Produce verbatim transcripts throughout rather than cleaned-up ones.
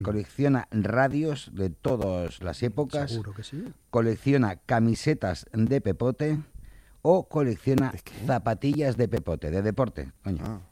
colecciona radios de todas las épocas, Seguro que sí. colecciona camisetas de Pepote o colecciona zapatillas de Pepote, de deporte, coño. Ah.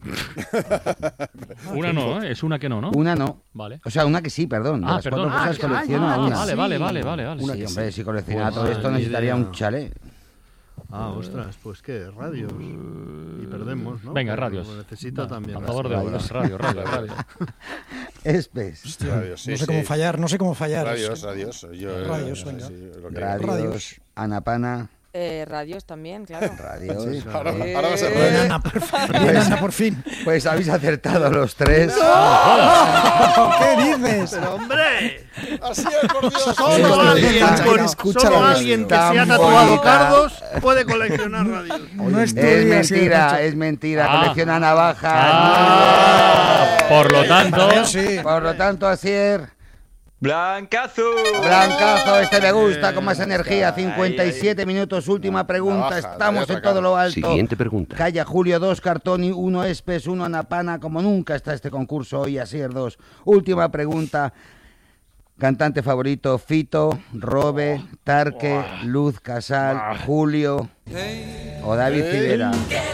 Una no, ¿eh? Es una que no, ¿no? Una no. Vale. O sea, una que sí, perdón. De Ah, las perdón. cuatro cosas Ah, colecciona ah, una. Vale, vale, vale, vale, vale. Sí, hombre, si coleccionara Pues, todo esto ni necesitaría idea. un chalet. Ah, ostras, pues qué, radios. Y perdemos, ¿no? Venga, Pero radios. lo necesita Va, también. a la favor de señora. Bodas. Radio, radio, radio. Espes. Hostia, radios, sí, no sé sí. cómo fallar, no sé cómo fallar. Radios, Es que- radios. Yo, Radios, sí, venga. sí, lo que- Radios, Radios. Anapana, Eh, radios también, claro. radios. Sí, ahora, Eh. ahora va a ser Bien, radio. Ana, por fin. Bien, Ana, por fin. Pues habéis acertado los tres. ¿Qué dices? Pero hombre, Así es, por Dios. solo Sí, alguien, escucha, con- escucha solo la alguien que tan se ha tatuado bonita. cardos puede coleccionar radios. No Es estudias, sí, mentira, macho. es mentira. Ah. Colecciona navajas. Ah, por lo tanto, Radios, sí. Por lo tanto, Asier, ¡Blancazo! Blancazo, este me gusta, con más energía. cincuenta y siete minutos, última pregunta. Navaja, Estamos navaja, en todo lo alto. Siguiente pregunta. Calla Julio, dos Cartoni, uno Espes, uno Anapana. Como nunca está este concurso hoy, Asier dos. Última pregunta. Cantante favorito: Fito, Robe, Tarque, Luz Casal, Julio o David Civera.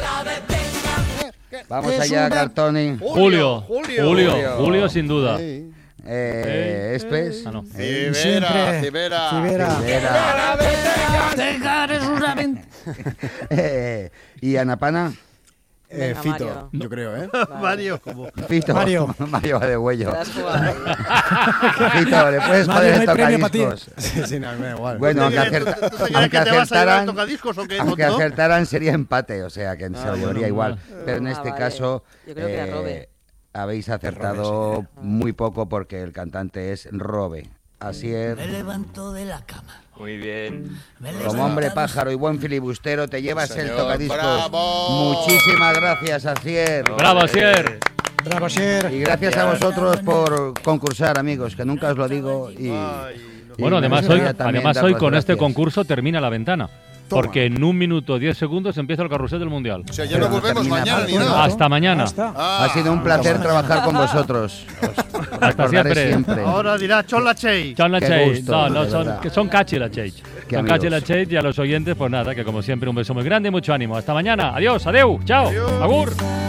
Vamos allá, Cartoni. Julio, Julio. Julio, Julio. Julio sin duda. Sí. Eh, Espes. Ah, no. Cibera, Siempre. Cibera. Cibera. Civera. Eh, ¿Y Anapana? Eh, Venga, Fito, Mario. yo creo, ¿eh? Mario, como. Fito. Mario. Mario va de Te huello. has jugado. Fito, le puedes Mario, joder no el hay premio para ti. tocadiscos. Sí, sí, no, me da igual. Bueno, aunque, ¿Tú te acerta- crees- tú te crees aunque que te vas a llevar acertaran, el tocadiscos o qué, aunque tonto? acertaran sería empate, o sea que se lo bueno, llevaría igual. bueno. Pero en Ah, este vale. caso Yo creo que era Robe. habéis acertado muy poco porque el cantante es Robe. Así es. levanto de la cama. Muy bien. Como hombre pájaro y buen filibustero te llevas el Señor, tocadiscos. bravo. Muchísimas gracias, Asier. Bravo, Asier. Bravo, Asier. Y gracias a vosotros por concursar, amigos, que nunca os lo digo. Y, Ay, no. y Bueno, me además hoy, gustaría también además dar hoy las con este gracias. concurso termina la ventana. Toma. Porque en un minuto diez segundos empieza el carrusel del Mundial. O sea, ya Pero no no volvemos termina mañana mal. ni nada. Hasta mañana. Ya está. Ah, Ha sido un placer trabajar con vosotros. Os Hasta recordaré siempre. Ahora dirá Chola Chey. Son las Qué Chase. gusto, No, no, de son, verdad. que son cachi las Chase. Qué Son cachi amigos. las Chase y a los oyentes, pues nada, que como siempre un beso muy grande y mucho ánimo. Hasta mañana. Adiós, adeu, chao, agur.